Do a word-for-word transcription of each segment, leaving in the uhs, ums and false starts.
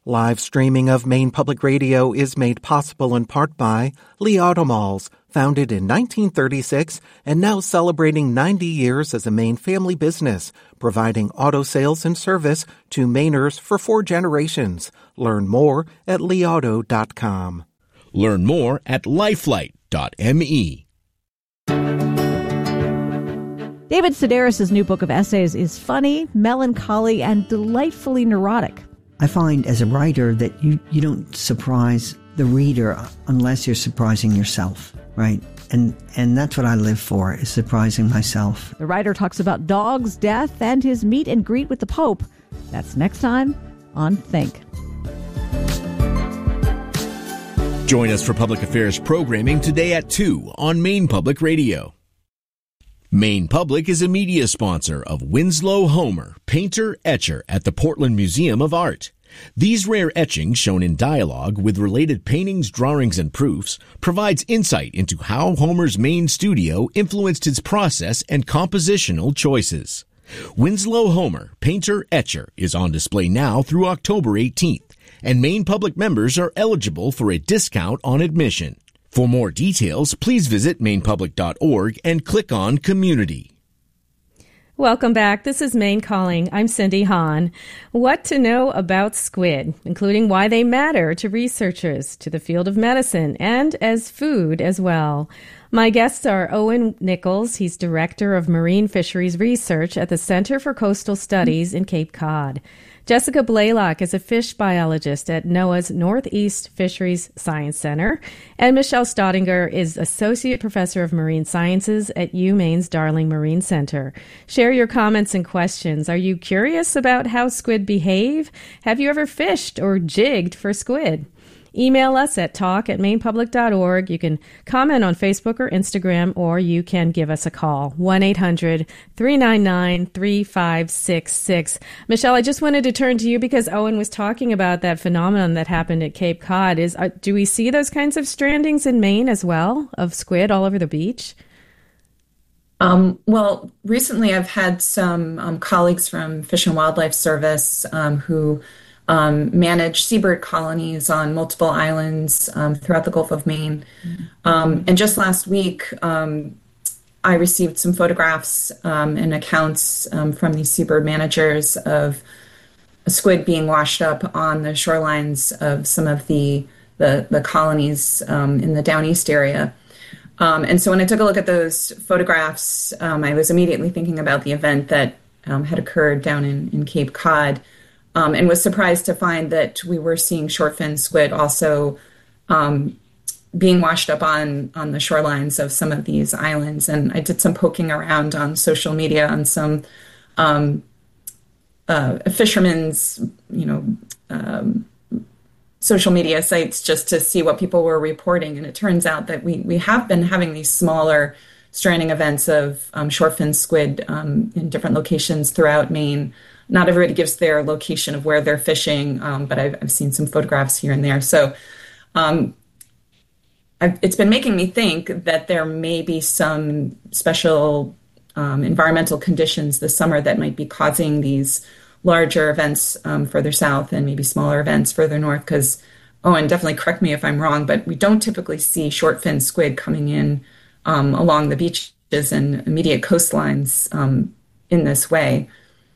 Live streaming of Maine Public Radio is made possible in part by Lee Auto Malls, founded in nineteen thirty-six and now celebrating ninety years as a Maine family business, providing auto sales and service to Mainers for four generations. Learn more at lee auto dot com. Learn more at lifelight dot m e. David Sedaris' new book of essays is funny, melancholy, and delightfully neurotic. I find as a writer that you, you don't surprise the reader unless you're surprising yourself, right? And and that's what I live for, is surprising myself. The writer talks about dogs, death, and his meet and greet with the Pope. That's next time on Think. Join us for public affairs programming today at two on Maine Public Radio. Maine Public is a media sponsor of Winslow Homer, painter, etcher at the Portland Museum of Art. These rare etchings, shown in dialogue with related paintings, drawings, and proofs, provides insight into how Homer's Maine studio influenced his process and compositional choices. Winslow Homer, painter, etcher is on display now through October eighteenth, and Maine Public members are eligible for a discount on admission. For more details, please visit maine public dot org and click on Community. Welcome back. This is Maine Calling. I'm Cindy Hahn. What to know about squid, including why they matter to researchers, to the field of medicine, and as food as well. My guests are Owen Nichols. He's Director of Marine Fisheries Research at the Center for Coastal Studies in Cape Cod. Jessica Blaylock is a fish biologist at NOAA's Northeast Fisheries Science Center. And Michelle Staudinger is Associate Professor of Marine Sciences at UMaine's Darling Marine Center. Share your comments and questions. Are you curious about how squid behave? Have you ever fished or jigged for squid? Email us at talk at maine public dot org. You can comment on Facebook or Instagram, or you can give us a call, one eight hundred three nine nine three five six six. Michelle, I just wanted to turn to you because Owen was talking about that phenomenon that happened at Cape Cod. Is uh, do we see those kinds of strandings in Maine as well, of squid all over the beach? Um, well, recently I've had some um, colleagues from Fish and Wildlife Service um, who Um, manage seabird colonies on multiple islands um, throughout the Gulf of Maine. Um, and just last week, um, I received some photographs um, and accounts um, from these seabird managers of a squid being washed up on the shorelines of some of the the, the colonies um, in the Down East area. Um, and so when I took a look at those photographs, um, I was immediately thinking about the event that um, had occurred down in, in Cape Cod. Um, and was surprised to find that we were seeing short-fin squid also um, being washed up on, on the shorelines of some of these islands. And I did some poking around on social media on some um, uh, fishermen's, you know, um, social media sites just to see what people were reporting. And it turns out that we, we have been having these smaller stranding events of um, short-fin squid um, in different locations throughout Maine. Not everybody gives their location of where they're fishing, um, but I've, I've seen some photographs here and there. So um, I've, it's been making me think that there may be some special um, environmental conditions this summer that might be causing these larger events um, further south and maybe smaller events further north. Because, oh, and definitely correct me if I'm wrong, but we don't typically see short-fin squid coming in um, along the beaches and immediate coastlines um, in this way.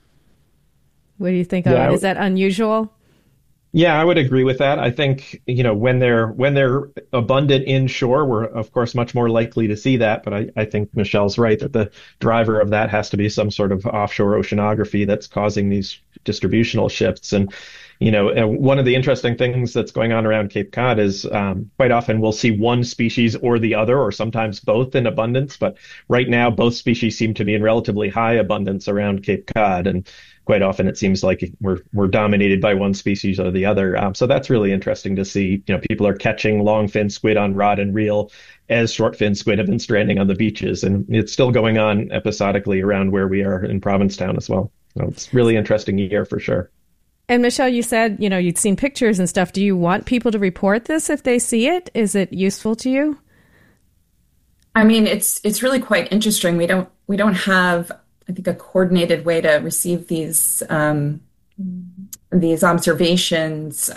What do you think of yeah, it? Is that unusual? Yeah, I would agree with that. I think, you know, when they're when they're abundant inshore, we're of course much more likely to see that. But I, I think Michelle's right that the driver of that has to be some sort of offshore oceanography that's causing these distributional shifts. And, you know, one of the interesting things that's going on around Cape Cod is um, quite often we'll see one species or the other, or sometimes both in abundance. But right now, both species seem to be in relatively high abundance around Cape Cod. And quite often it seems like we're we're dominated by one species or the other. Um, so that's really interesting to see. You know, people are catching longfin squid on rod and reel as shortfin squid have been stranding on the beaches. And it's still going on episodically around where we are in Provincetown as well. So it's really interesting year for sure. And Michelle, you said, you know, you'd seen pictures and stuff. Do you want people to report this if they see it? Is it useful to you? I mean, it's it's really quite interesting. We don't we don't have, I think, a coordinated way to receive these um, these observations.